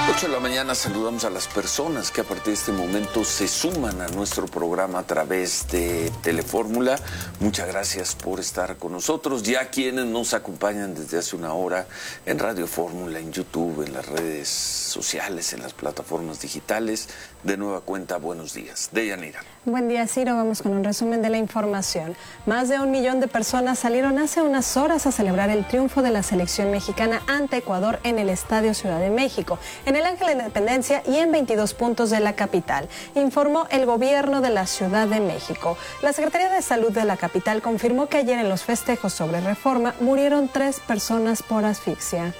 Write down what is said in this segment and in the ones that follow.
8 de la mañana saludamos a las personas que a partir de este momento se suman a nuestro programa a través de Telefórmula. Muchas gracias por estar con nosotros. Ya quienes nos acompañan desde hace una hora en Radio Fórmula, en YouTube, en las redes sociales, en las plataformas digitales. De nueva cuenta, buenos días. Deyanira. Buen día, Ciro. Vamos con un resumen de la información. Más de 1 millón de personas salieron hace unas horas a celebrar el triunfo de la selección mexicana ante Ecuador en el Estadio Ciudad de México, en el Ángel de la Independencia y en 22 puntos de la capital, informó el gobierno de la Ciudad de México. La Secretaría de Salud de la capital confirmó que ayer en los festejos sobre Reforma murieron 3 personas por asfixia.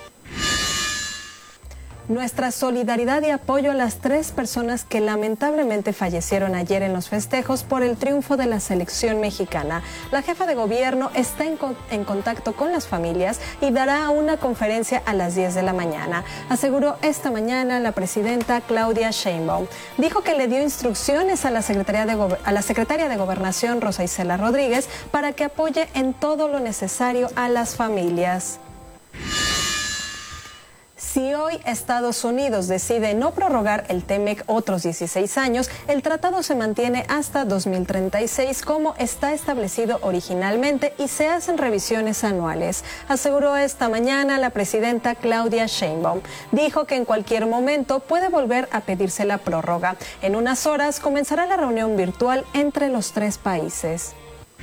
Nuestra solidaridad y apoyo a las 3 personas que lamentablemente fallecieron ayer en los festejos por el triunfo de la selección mexicana. La jefa de gobierno está en contacto con las familias y dará una conferencia a las 10 de la mañana, aseguró esta mañana la presidenta Claudia Sheinbaum. Dijo que le dio instrucciones a la secretaria de Gobernación, Rosa Isela Rodríguez, para que apoye en todo lo necesario a las familias. Si hoy Estados Unidos decide no prorrogar el TEMEC otros 16 años, el tratado se mantiene hasta 2036 como está establecido originalmente y se hacen revisiones anuales, aseguró esta mañana la presidenta Claudia Sheinbaum. Dijo que en cualquier momento puede volver a pedirse la prórroga. En unas horas comenzará la reunión virtual entre los 3 países.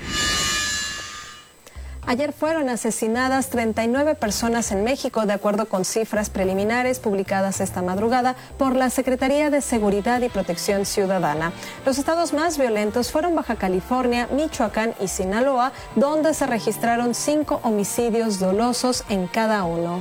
Ayer fueron asesinadas 39 personas en México, de acuerdo con cifras preliminares publicadas esta madrugada por la Secretaría de Seguridad y Protección Ciudadana. Los estados más violentos fueron Baja California, Michoacán y Sinaloa, donde se registraron 5 homicidios dolosos en cada uno.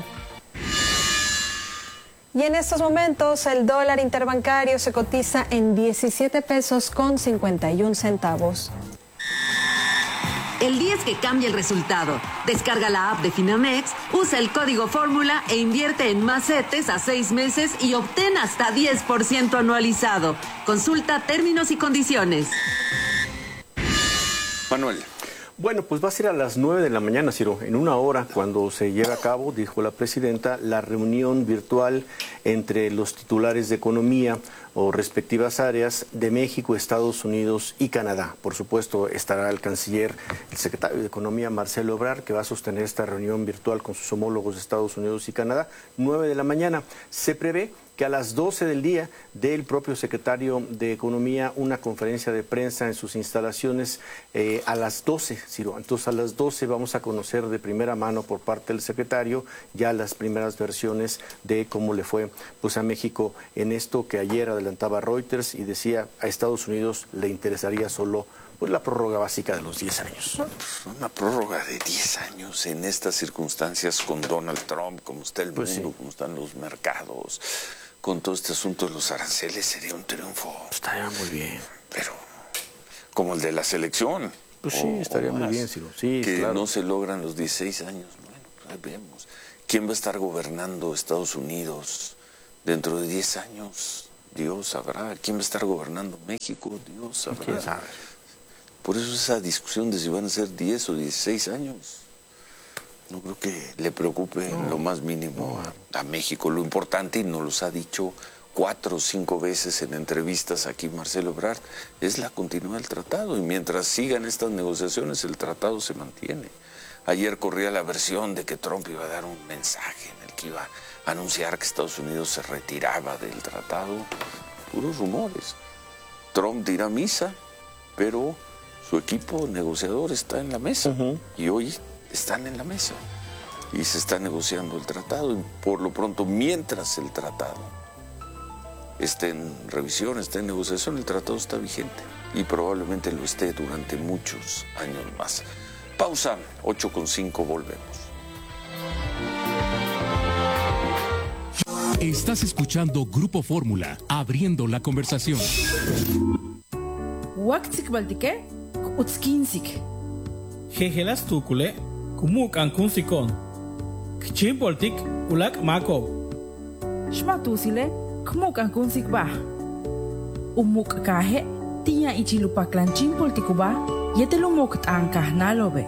Y en estos momentos el dólar interbancario se cotiza en 17 pesos con 51 centavos. El día es que cambia el resultado. Descarga la app de Finamex, usa el código Fórmula e invierte en más CETES a 6 meses y obtén hasta 10% anualizado. Consulta términos y condiciones. Manuel. Bueno, pues va a ser a las 9 de la mañana, Ciro. En una hora, cuando se lleve a cabo, dijo la presidenta, la reunión virtual entre los titulares de economía o respectivas áreas de México, Estados Unidos y Canadá. Por supuesto, estará el canciller, el secretario de Economía, Marcelo Ebrard, que va a sostener esta reunión virtual con sus homólogos de Estados Unidos y Canadá, 9 de la mañana. Se prevé que a las 12 del día dé el propio secretario de Economía una conferencia de prensa en sus instalaciones a las 12, Ciro. Entonces a las 12 vamos a conocer de primera mano por parte del secretario ya las primeras versiones de cómo le fue pues a México en esto que ayer adelantaba Reuters y decía a Estados Unidos le interesaría solo pues la prórroga básica de los 10 años. Una prórroga de 10 años en estas circunstancias con Donald Trump, como está el mundo, Pues sí. como están los mercados, con todo este asunto de los aranceles, sería un triunfo. Estaría muy bien. Pero como el de la selección. Pues sí, estaría muy bien, Ciro. Sí, que claro. no se logran los 16 años. Bueno, pues ahí vemos. ¿Quién va a estar gobernando Estados Unidos dentro de 10 años? Dios sabrá. ¿Quién va a estar gobernando México? Dios sabrá. ¿Quién sabe? Por eso esa discusión de si van a ser 10 o 16 años. No creo que le preocupe lo más mínimo a México. Lo importante, y nos los ha dicho 4 o 5 veces en entrevistas aquí Marcelo Ebrard, es la continuidad del tratado. Y mientras sigan estas negociaciones, el tratado se mantiene. Ayer corría la versión de que Trump iba a dar un mensaje en el que iba a anunciar que Estados Unidos se retiraba del tratado. Puros rumores. Trump dirá misa, pero su equipo negociador está en la mesa. Y hoy están en la mesa y se está negociando el tratado y por lo pronto mientras el tratado esté en revisión, esté en negociación, el tratado está vigente y probablemente lo esté durante muchos años más. Pausa, 8:05, volvemos. Estás escuchando Grupo Fórmula, abriendo la conversación. Waktik baltike, utskinsik. Jejelas tukule, kumuk ankunsikon. Kchim poltik, ulak makob. Shmatusile, kmuk ankunsik bah. Umuk kahe, tia ichilupak lanchin poltikuba, yetelumuk tankah nalobe.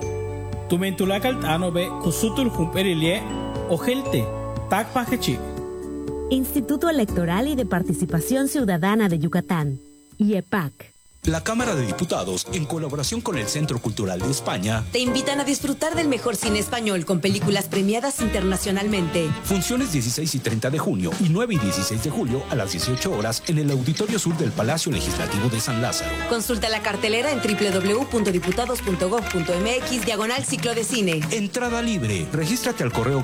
Tumentulakal tanobe, kusutul humperilie, ojelte, tak pajechik. Instituto Electoral y de Participación Ciudadana de Yucatán, IEPAC. La Cámara de Diputados, en colaboración con el Centro Cultural de España, te invitan a disfrutar del mejor cine español con películas premiadas internacionalmente. Funciones 16 y 30 de junio y 9 y 16 de julio a las 18 horas en el Auditorio Sur del Palacio Legislativo de San Lázaro. Consulta la cartelera en www.diputados.gov.mx/ciclo de cine. Entrada libre. Regístrate al correo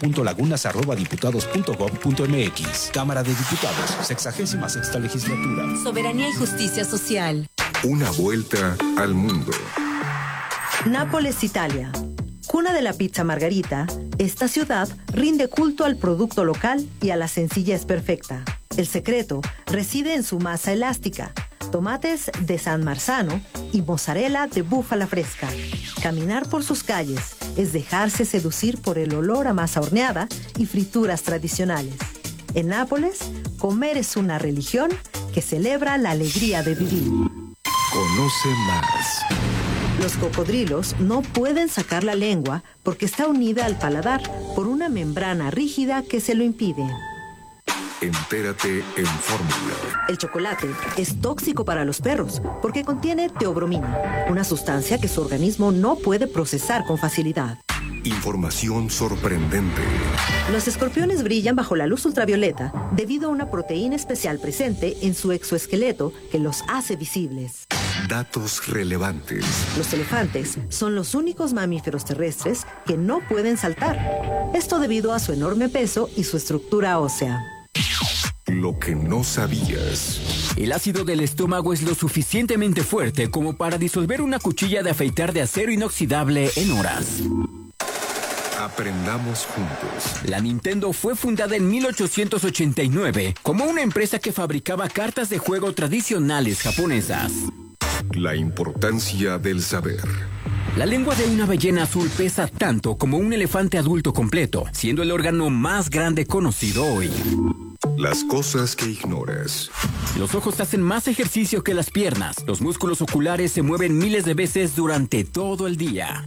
gabriela.lagunas@diputados.gov.mx. Cámara de Diputados, 66ª Legislatura. Soberanía y justicia social. Una vuelta al mundo. Nápoles, Italia. Cuna de la pizza margarita, esta ciudad rinde culto al producto local y a la sencillez perfecta. El secreto reside en su masa elástica, tomates de San Marzano y mozzarella de búfala fresca. Caminar por sus calles es dejarse seducir por el olor a masa horneada y frituras tradicionales. En Nápoles, comer es una religión que celebra la alegría de vivir. Conoce más. Los cocodrilos no pueden sacar la lengua porque está unida al paladar por una membrana rígida que se lo impide. Entérate en Fórmula. El chocolate es tóxico para los perros porque contiene teobromina, una sustancia que su organismo no puede procesar con facilidad. Información sorprendente. Los escorpiones brillan bajo la luz ultravioleta debido a una proteína especial presente en su exoesqueleto que los hace visibles. Datos relevantes. Los elefantes son los únicos mamíferos terrestres que no pueden saltar. Esto debido a su enorme peso y su estructura ósea. Lo que no sabías. El ácido del estómago es lo suficientemente fuerte como para disolver una cuchilla de afeitar de acero inoxidable en horas. Aprendamos juntos. La Nintendo fue fundada en 1889 como una empresa que fabricaba cartas de juego tradicionales japonesas. La importancia del saber. La lengua de una ballena azul pesa tanto como un elefante adulto completo, siendo el órgano más grande conocido hoy. Las cosas que ignoras. Los ojos hacen más ejercicio que las piernas. Los músculos oculares se mueven miles de veces durante todo el día.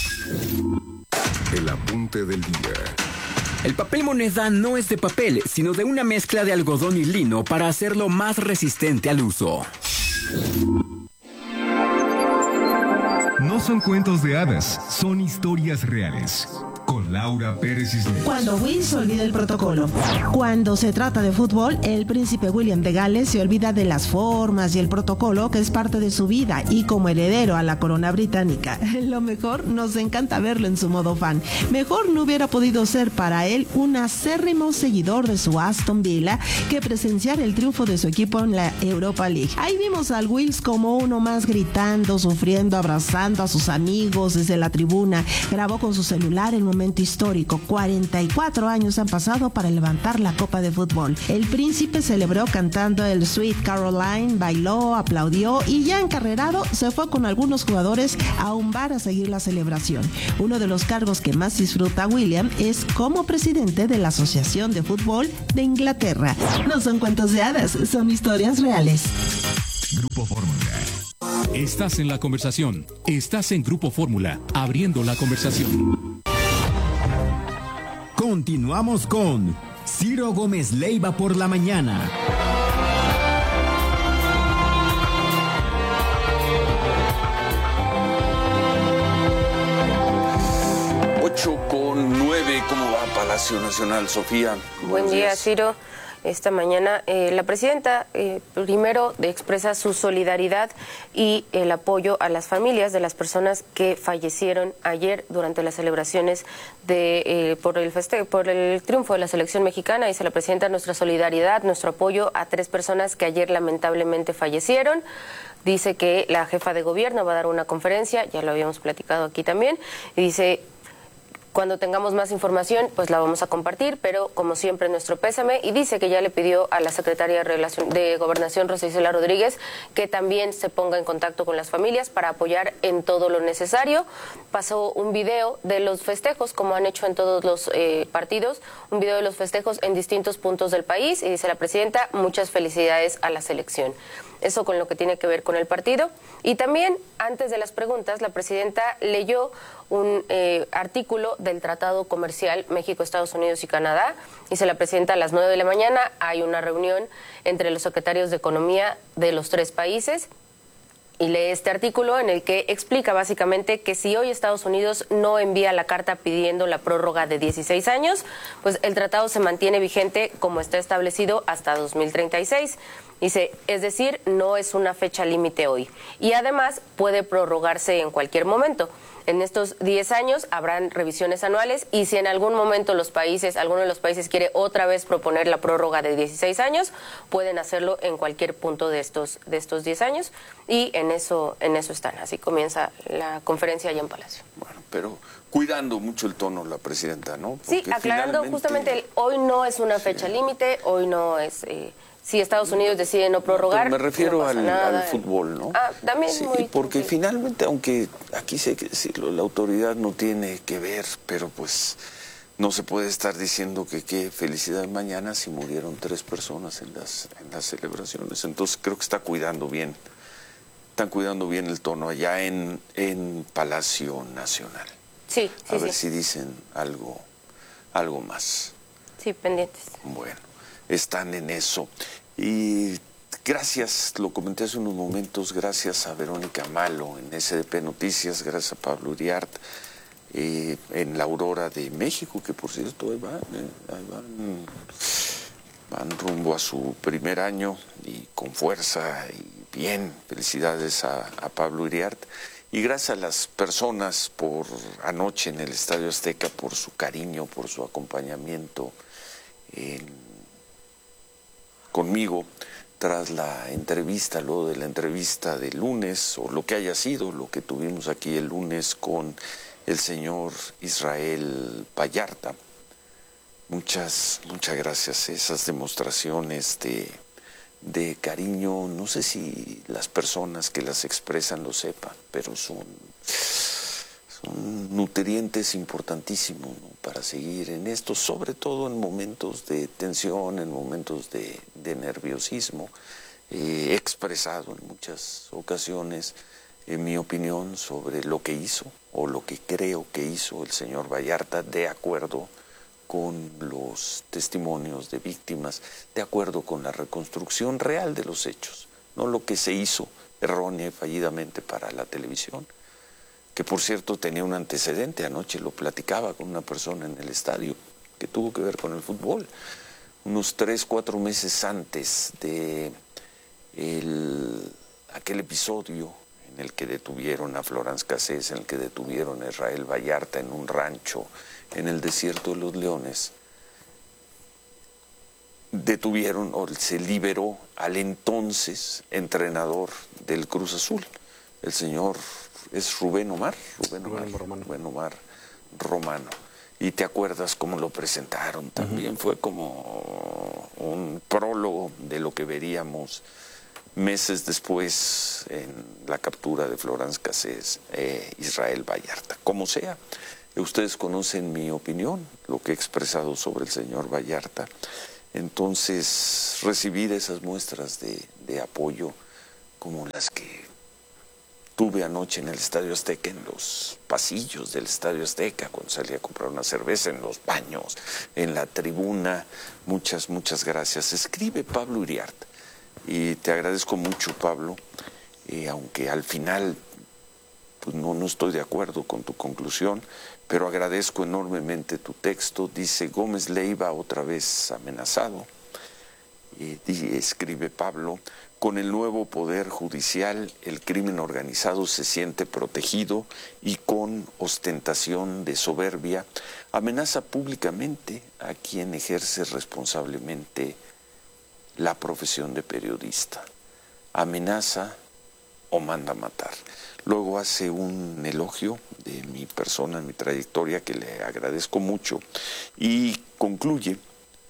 El apunte del día. El papel moneda no es de papel, sino de una mezcla de algodón y lino para hacerlo más resistente al uso. No son cuentos de hadas, son historias reales. Con Laura Pérez Cisneros. Cuando Will se olvida el protocolo. Cuando se trata de fútbol, el príncipe William de Gales se olvida de las formas y el protocolo que es parte de su vida y como heredero a la corona británica. Lo mejor, nos encanta verlo en su modo fan. Mejor no hubiera podido ser para él un acérrimo seguidor de su Aston Villa que presenciar el triunfo de su equipo en la Europa League. Ahí vimos al Wills como uno más gritando, sufriendo, abrazando a sus amigos desde la tribuna. Grabó con su celular el momento histórico. 44 años han pasado para levantar la copa de fútbol. El príncipe celebró cantando el Sweet Caroline, bailó, aplaudió y ya encarrerado se fue con algunos jugadores a un bar a seguir la celebración. Uno de los cargos que más disfruta William es como presidente de la Asociación de Fútbol de Inglaterra. No son cuentos de hadas, son historias reales. Grupo Fórmula. Estás en la conversación. Estás en Grupo Fórmula, abriendo la conversación. Continuamos con Ciro Gómez Leiva por la mañana. 8:09, ¿cómo va Palacio Nacional, Sofía? Buen día, Ciro. Esta mañana la presidenta primero expresa su solidaridad y el apoyo a las familias de las personas que fallecieron ayer durante las celebraciones por el triunfo de la selección mexicana. Dice la presidenta: nuestra solidaridad, nuestro apoyo a 3 personas que ayer lamentablemente fallecieron. Dice que la jefa de gobierno va a dar una conferencia, ya lo habíamos platicado aquí también, y dice: cuando tengamos más información, pues la vamos a compartir, pero como siempre nuestro pésame. Y dice que ya le pidió a la secretaria de Gobernación, Rosa Isela Rodríguez, que también se ponga en contacto con las familias para apoyar en todo lo necesario. Pasó un video de los festejos, como han hecho en todos los partidos, un video de los festejos en distintos puntos del país. Y dice la presidenta: muchas felicidades a la selección. Eso con lo que tiene que ver con el partido. Y también, antes de las preguntas, la presidenta leyó un artículo del Tratado Comercial México, Estados Unidos y Canadá. Dice la presidenta, a las 9 de la mañana hay una reunión entre los secretarios de Economía de los 3 países. Y lee este artículo en el que explica básicamente que si hoy Estados Unidos no envía la carta pidiendo la prórroga de 16 años, pues el tratado se mantiene vigente como está establecido hasta 2036. Dice, es decir, no es una fecha límite hoy. Y además puede prorrogarse en cualquier momento. En estos 10 años habrán revisiones anuales y si en algún momento alguno de los países quiere otra vez proponer la prórroga de 16 años, pueden hacerlo en cualquier punto de estos 10 años y en eso están. Así comienza la conferencia allá en Palacio. Bueno, pero cuidando mucho el tono la presidenta, ¿no? Porque sí, aclarando justamente, hoy no es una fecha límite, hoy no es... si Estados Unidos decide no prorrogar, pero me refiero no al fútbol, ¿no? También sí, muy... porque finalmente, aunque aquí sé que decirlo, la autoridad no tiene que ver, pero pues no se puede estar diciendo que qué felicidad mañana si murieron 3 personas en las celebraciones. Entonces creo que están cuidando bien el tono allá en Palacio Nacional. Sí, sí, A ver si dicen algo más. Sí, pendientes. Bueno, están en eso. Y gracias, lo comenté hace unos momentos, gracias a Verónica Malo en SDP Noticias, gracias a Pablo Uriart en la Aurora de México, que por cierto ahí van rumbo a su primer año y con fuerza y bien. Felicidades a Pablo Uriart. Y gracias a las personas por anoche en el Estadio Azteca, por su cariño, por su acompañamiento conmigo tras la entrevista, luego de la entrevista del lunes, o lo que haya sido, lo que tuvimos aquí el lunes con el señor Israel Vallarta. Muchas gracias. Esas demostraciones de cariño, no sé si las personas que las expresan lo sepan, pero son nutrientes importantísimos, ¿no?, para seguir en esto, sobre todo en momentos de tensión, en momentos de nerviosismo. He expresado en muchas ocasiones mi opinión sobre lo que hizo o lo que creo que hizo el señor Vallarta, de acuerdo con los testimonios de víctimas, de acuerdo con la reconstrucción real de los hechos, no lo que se hizo errónea y fallidamente para la televisión, que por cierto tenía un antecedente. Anoche lo platicaba con una persona en el estadio que tuvo que ver con el fútbol. Unos 3-4 meses antes de aquel episodio en el que detuvieron a Florence Cassés, en el que detuvieron a Israel Vallarta en un rancho en el desierto de los Leones, detuvieron o se liberó al entonces entrenador del Cruz Azul, el señor... es Rubén Omar Romano. Y te acuerdas cómo lo presentaron también. Fue como un prólogo de lo que veríamos meses después en la captura de Florence Cassés, Israel Vallarta. Como sea, ustedes conocen mi opinión, lo que he expresado sobre el señor Vallarta. Entonces, recibir esas muestras de apoyo como las que tuve anoche en el Estadio Azteca, en los pasillos del Estadio Azteca, cuando salí a comprar una cerveza, en los baños, en la tribuna. Muchas gracias. Escribe Pablo Uriart, y te agradezco mucho, Pablo, aunque al final pues no estoy de acuerdo con tu conclusión, pero agradezco enormemente tu texto. Dice: Gómez Leiva otra vez amenazado. Escribe Pablo: con el nuevo poder judicial, el crimen organizado se siente protegido y con ostentación de soberbia amenaza públicamente a quien ejerce responsablemente la profesión de periodista. Amenaza o manda a matar. Luego hace un elogio de mi persona, mi trayectoria, que le agradezco mucho, y concluye.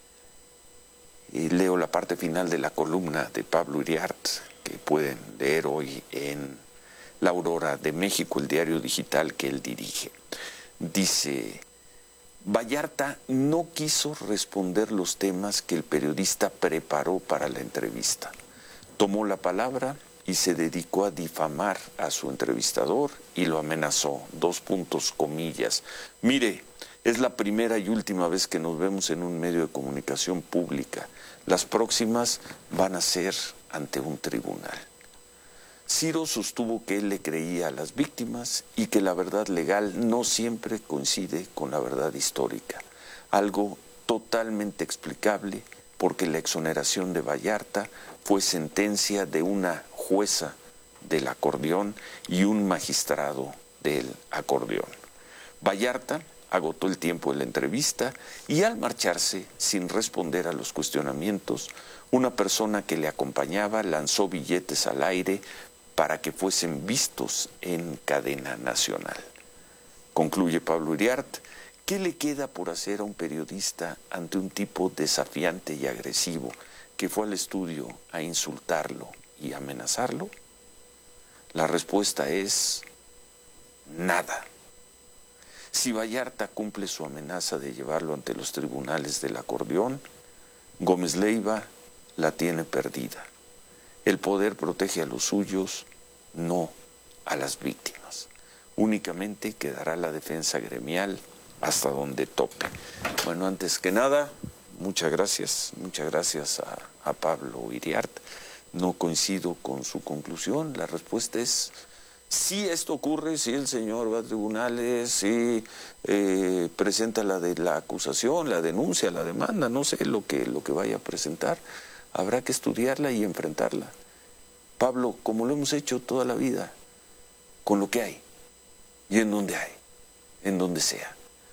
Leo la parte final de la columna de Pablo Uriart, que pueden leer hoy en La Aurora de México, el diario digital que él dirige. Dice: Vallarta no quiso responder los temas que el periodista preparó para la entrevista. Tomó la palabra y se dedicó a difamar a su entrevistador y lo amenazó. 2 puntos, comillas. Mire, es la primera y última vez que nos vemos en un medio de comunicación pública. Las próximas van a ser ante un tribunal. Ciro sostuvo que él le creía a las víctimas y que la verdad legal no siempre coincide con la verdad histórica. Algo totalmente explicable porque la exoneración de Vallarta fue sentencia de una jueza del acordeón y un magistrado del acordeón. Vallarta agotó el tiempo de la entrevista y al marcharse, sin responder a los cuestionamientos, una persona que le acompañaba lanzó billetes al aire para que fuesen vistos en cadena nacional. Concluye Pablo Iriart, ¿qué le queda por hacer a un periodista ante un tipo desafiante y agresivo que fue al estudio a insultarlo y amenazarlo? La respuesta es nada. Si Vallarta cumple su amenaza de llevarlo ante los tribunales del acordeón, Gómez Leiva la tiene perdida. El poder protege a los suyos, no a las víctimas. Únicamente quedará la defensa gremial hasta donde tope. Bueno, antes que nada, muchas gracias a Pablo Iriart. No coincido con su conclusión. La respuesta es: si esto ocurre, si el señor va a tribunales, si presenta la acusación, la denuncia, la demanda, no sé lo que vaya a presentar, habrá que estudiarla y enfrentarla. Pablo, como lo hemos hecho toda la vida, con lo que hay y en donde hay, en donde sea.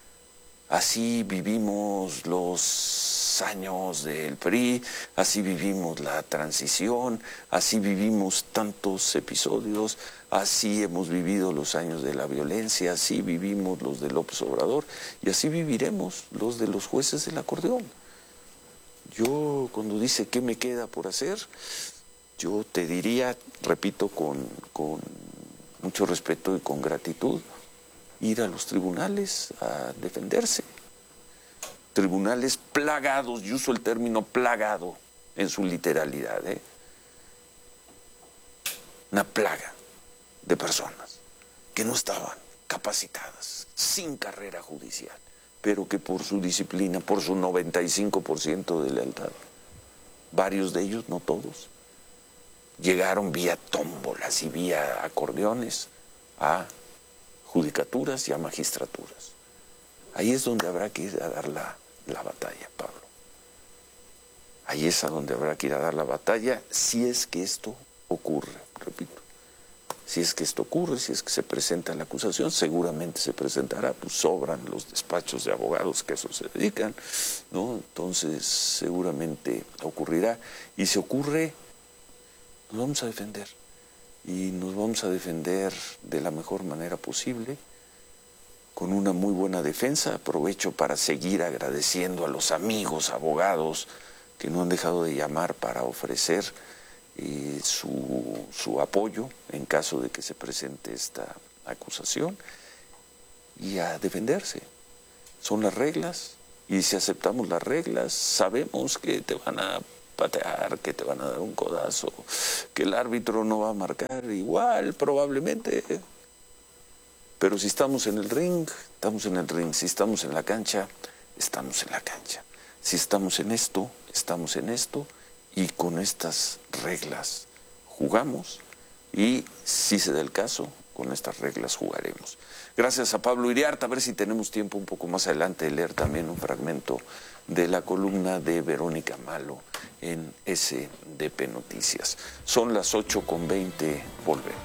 Así vivimos los años del PRI, así vivimos la transición, así vivimos tantos episodios, así hemos vivido los años de la violencia, así vivimos los de López Obrador y así viviremos los de los jueces del acordeón. Yo, cuando dice qué me queda por hacer, yo te diría, repito, con mucho respeto y con gratitud, ir a los tribunales a defenderse. Tribunales plagados, y uso el término plagado en su literalidad, una plaga de personas que no estaban capacitadas, sin carrera judicial, pero que por su disciplina, por su 95% de lealtad, varios de ellos, no todos, llegaron vía tómbolas y vía acordeones a judicaturas y a magistraturas. Ahí es donde habrá que ir a dar la batalla, Pablo. Ahí es a donde habrá que ir a dar la batalla si es que esto ocurre, repito. Si es que esto ocurre, si es que se presenta la acusación, seguramente se presentará, pues sobran los despachos de abogados que a eso se dedican, ¿no? Entonces seguramente ocurrirá. Y si ocurre, nos vamos a defender. Y nos vamos a defender de la mejor manera posible, con una muy buena defensa. Aprovecho para seguir agradeciendo a los amigos abogados que no han dejado de llamar para ofrecer su apoyo en caso de que se presente esta acusación, y a defenderse. Son las reglas, y si aceptamos las reglas, sabemos que te van a patear, que te van a dar un codazo, que el árbitro no va a marcar igual, probablemente. Pero si estamos en el ring, estamos en el ring. Si estamos en la cancha, estamos en la cancha. Si estamos en esto, estamos en esto, y con estas reglas jugamos, y si se da el caso, con estas reglas jugaremos. Gracias a Pablo Iriart. A ver si tenemos tiempo un poco más adelante de leer también un fragmento de la columna de Verónica Malo en SDP Noticias. Son las 8:20, volvemos.